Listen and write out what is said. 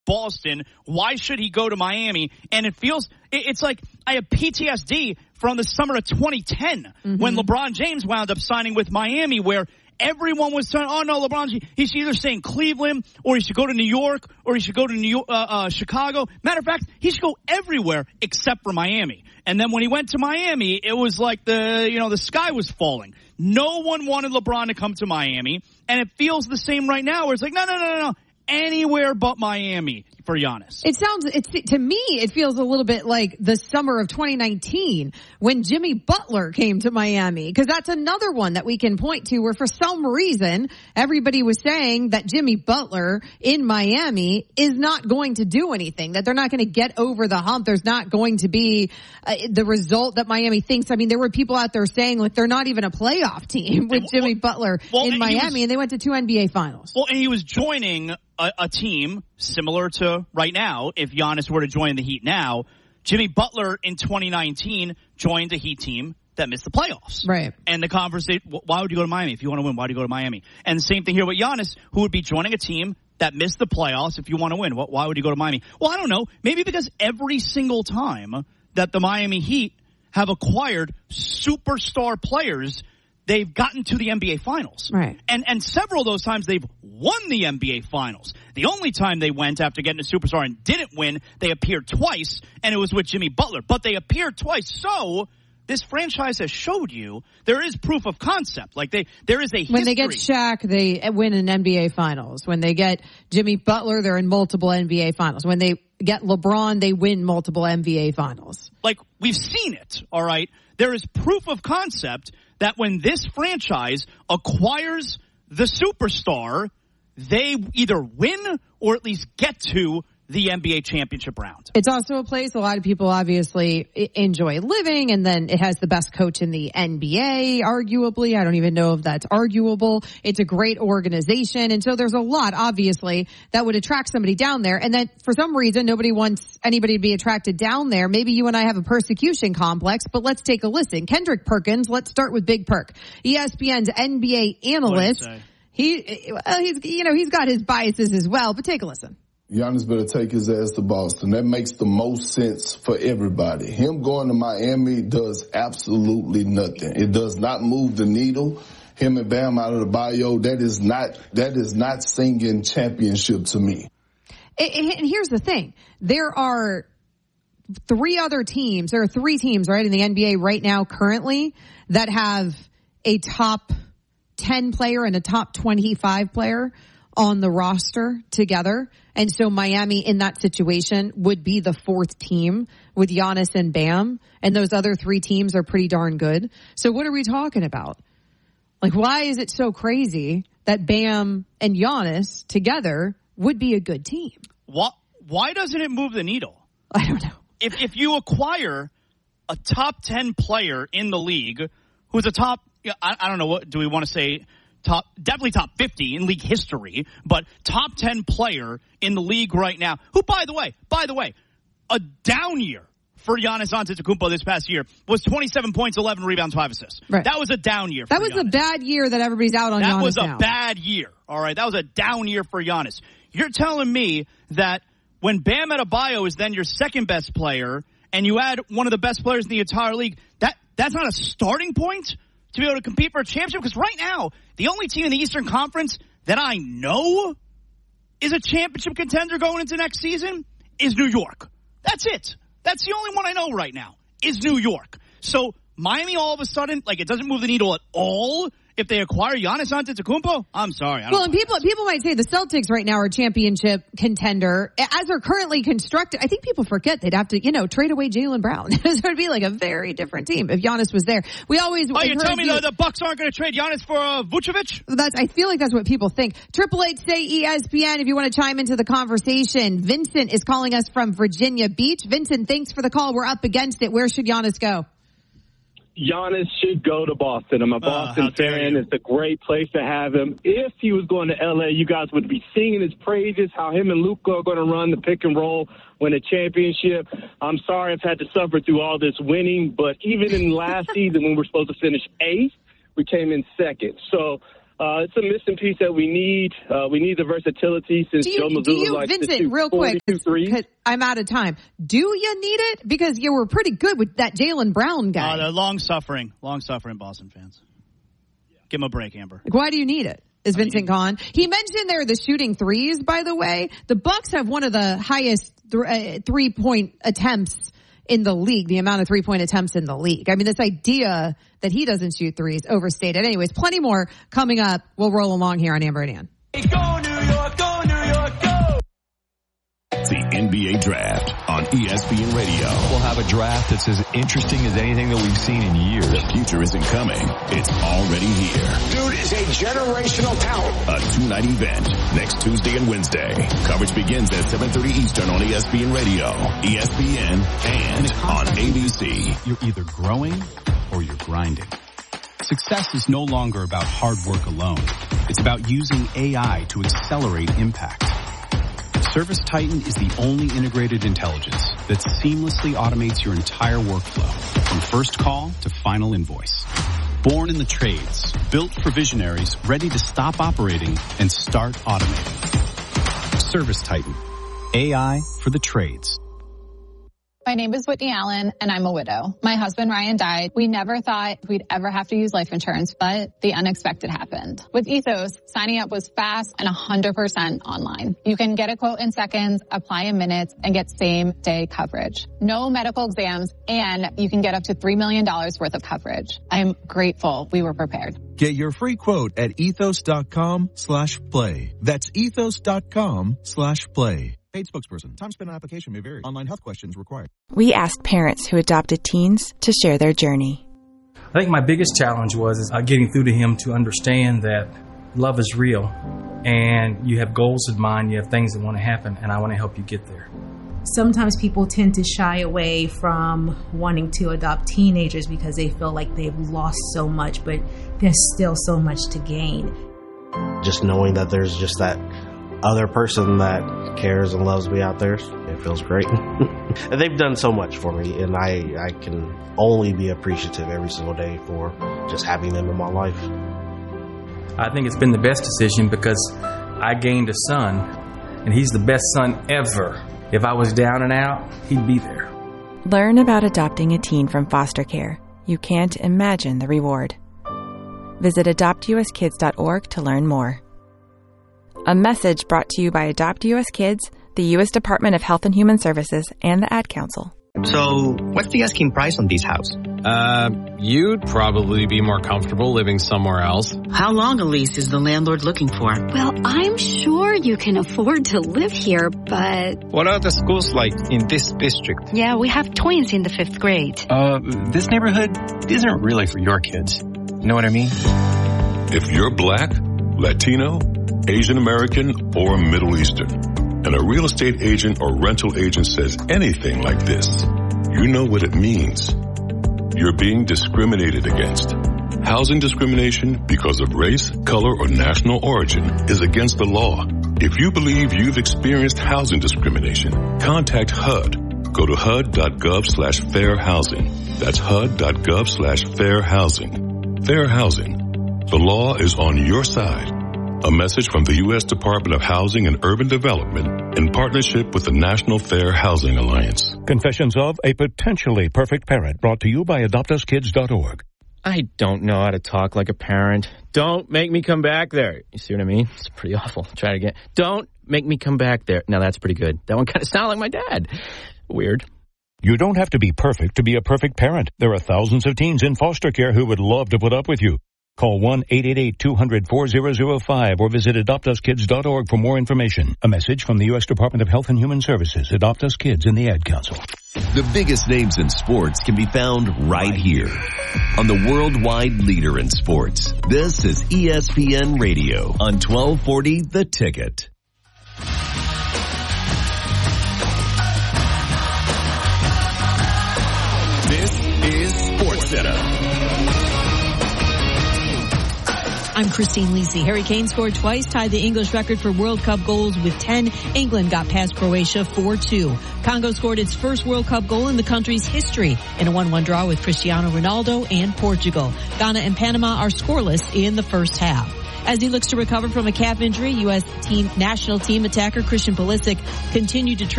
Boston. Why should he go to Miami? And it's like I have PTSD from the summer of 2010 when LeBron James wound up signing with Miami, where everyone was saying, oh, no, LeBron, he should either stay in Cleveland or he should go to New York or he should go to Chicago. Matter of fact, he should go everywhere except for Miami. And then when he went to Miami, it was like the sky was falling. No one wanted LeBron to come to Miami. And it feels the same right now where it's like, no. Anywhere but Miami for Giannis. To me, it feels a little bit like the summer of 2019 when Jimmy Butler came to Miami, because that's another one that we can point to where for some reason everybody was saying that Jimmy Butler in Miami is not going to do anything, that they're not going to get over the hump. There's not going to be the result that Miami thinks. I mean, there were people out there saying like they're not even a playoff team with Jimmy Butler in Miami, and they went to 2 NBA finals. Well, and he was joining a team similar to right now, if Giannis were to join the Heat now. Jimmy Butler in 2019 joined a Heat team that missed the playoffs. Right. And the conversation, why would you go to Miami? If you want to win, why do you go to Miami? And the same thing here with Giannis, who would be joining a team that missed the playoffs. If you want to win, why would you go to Miami? Well, I don't know. Maybe because every single time that the Miami Heat have acquired superstar players, they've gotten to the NBA Finals. Right. And several of those times they've won the NBA Finals. The only time they went after getting a superstar and didn't win, they appeared twice, and it was with Jimmy Butler. But they appeared twice, so this franchise has showed you there is proof of concept. Like there is a history. When they get Shaq, they win an NBA Finals. When they get Jimmy Butler, they're in multiple NBA Finals. When they get LeBron, they win multiple NBA Finals. Like, we've seen it, all right? There is proof of concept that when this franchise acquires the superstar, they either win or at least get to the NBA championship round. It's also a place a lot of people obviously enjoy living, and then it has the best coach in the NBA, arguably. I don't even know if that's arguable. It's a great organization, and so there's a lot, obviously, that would attract somebody down there, and then for some reason, nobody wants anybody to be attracted down there. Maybe you and I have a persecution complex, but let's take a listen. Kendrick Perkins, let's start with Big Perk, ESPN's NBA analyst. He's got his biases as well, but take a listen. Giannis better take his ass to Boston. That makes the most sense for everybody. Him going to Miami does absolutely nothing. It does not move the needle. Him and Bam out of the bio, that is not singing championship to me. And here's the thing. There are 3 teams, right, in the NBA right now currently that have a top 10 player and a top 25 player on the roster together. And so Miami in that situation would be the 4th team with Giannis and Bam. And those other 3 teams are pretty darn good. So what are we talking about? Like, why is it so crazy that Bam and Giannis together would be a good team? Why doesn't it move the needle? I don't know. If you acquire a top 10 player in the league who's a top, I don't know, what do we want to say? Definitely top 50 in league history, but top 10 player in the league right now, who, by the way, a down year for Giannis Antetokounmpo this past year was 27 points, 11 rebounds, 5 assists. Right. That was a down year for That was Giannis. a bad year that everybody's out on Giannis now. That was a bad year, all right? That was a down year for Giannis. You're telling me that when Bam Adebayo is then your second best player and you add one of the best players in the entire league, that's not a starting point to be able to compete for a championship? Because right now, the only team in the Eastern Conference that I know is a championship contender going into next season is New York. That's it. That's the only one I know right now is New York. So Miami all of a sudden, like, it doesn't move the needle at all if they acquire Giannis Antetokounmpo. I'm sorry. Well, and people might say the Celtics right now are a championship contender. As they're currently constructed, I think people forget they'd have to, trade away Jaylen Brown. So it'd be like a very different team if Giannis was there. We always. Oh, you tell me the Bucks aren't going to trade Giannis for Vucevic? I feel like that's what people think. 888 say ESPN if you want to chime into the conversation. Vincent is calling us from Virginia Beach. Vincent, thanks for the call. We're up against it. Where should Giannis go? Giannis should go to Boston. I'm a Boston fan. It's a great place to have him. If he was going to L.A., you guys would be singing his praises, how him and Luka are going to run the pick and roll, win a championship. I'm sorry I've had to suffer through all this winning, but even in last season when we were supposed to finish 8th, we came in 2nd. So It's a missing piece that we need. We need the versatility since Joe Mazzulla likes to shoot real quick, 42 threes. I'm out of time. Do you need it? Because you were pretty good with that Jaylen Brown guy. They're long-suffering Boston fans. Give him a break, Amber. Why do you need it? Is Vincent Kahn. He mentioned there the shooting threes, by the way. The Bucks have one of the highest three-point attempts in the league, the amount of three-point attempts in the league. I mean, this idea that he doesn't shoot threes, overstated. Anyways, plenty more coming up. We'll roll along here on Amber and Ann. Go New York, go New York, go! The NBA Draft on ESPN Radio. We'll have a draft that's as interesting as anything that we've seen in years. The future isn't coming. It's already here. Dude is a generational talent. A two-night event next Tuesday and Wednesday. Coverage begins at 7:30 Eastern on ESPN Radio, ESPN, and on ABC. You're either growing or you're grinding. Success is no longer about hard work alone. It's about using AI to accelerate impact. ServiceTitan is the only integrated intelligence that seamlessly automates your entire workflow, from first call to final invoice. Born in the trades, built for visionaries ready to stop operating and start automating. ServiceTitan, AI for the trades. My name is Whitney Allen, and I'm a widow. My husband, Ryan, died. We never thought we'd ever have to use life insurance, but the unexpected happened. With Ethos, signing up was fast and 100% online. You can get a quote in seconds, apply in minutes, and get same-day coverage. No medical exams, and you can get up to $3 million worth of coverage. I'm grateful we were prepared. Get your free quote at ethos.com/play. That's ethos.com/play. Paid spokesperson. Time spent on application may vary. Online health questions required. We asked parents who adopted teens to share their journey. I think my biggest challenge was getting through to him to understand that love is real and you have goals in mind, you have things that want to happen, and I want to help you get there. Sometimes people tend to shy away from wanting to adopt teenagers because they feel like they've lost so much, but there's still so much to gain. Just knowing that there's just that other person that cares and loves me out there, it feels great. And they've done so much for me, and I can only be appreciative every single day for just having them in my life. I think it's been the best decision because I gained a son, and he's the best son ever. If I was down and out, he'd be there. Learn about adopting a teen from foster care. You can't imagine the reward. Visit adoptuskids.org to learn more. A message brought to you by Adopt U.S. Kids, the U.S. Department of Health and Human Services, and the Ad Council. So, what's the asking price on these houses? You'd probably be more comfortable living somewhere else. How long a lease is the landlord looking for? Well, I'm sure you can afford to live here, but... What are the schools like in this district? Yeah, we have twins in the 5th grade. This neighborhood isn't really for your kids. You know what I mean? If you're Black, Latino, Asian American, or Middle Eastern, and a real estate agent or rental agent says anything like this, you know what it means. You're being discriminated against. Housing discrimination because of race, color, or national origin is against the law. If you believe you've experienced housing discrimination, contact HUD. Go to HUD.gov/fair housing. That's HUD.gov/fair housing. Fair housing. The law is on your side. A message from the U.S. Department of Housing and Urban Development in partnership with the National Fair Housing Alliance. Confessions of a Potentially Perfect Parent, brought to you by AdoptUsKids.org. I don't know how to talk like a parent. Don't make me come back there. You see what I mean? It's pretty awful. Try it again. Don't make me come back there. Now that's pretty good. That one kind of sounded like my dad. Weird. You don't have to be perfect to be a perfect parent. There are thousands of teens in foster care who would love to put up with you. Call 1-888-200-4005 or visit AdoptUsKids.org for more information. A message from the U.S. Department of Health and Human Services, Adopt Us Kids, and the Ad Council. The biggest names in sports can be found right here on the worldwide leader in sports. This is ESPN Radio on 1240 The Ticket. This is SportsCenter. I'm Christine Lisi. Harry Kane scored twice, tied the English record for World Cup goals with 10. England got past Croatia 4-2. Congo scored its first World Cup goal in the country's history in a 1-1 draw with Cristiano Ronaldo and Portugal. Ghana and Panama are scoreless in the first half. As he looks to recover from a calf injury, U.S. national team attacker Christian Pulisic continued to train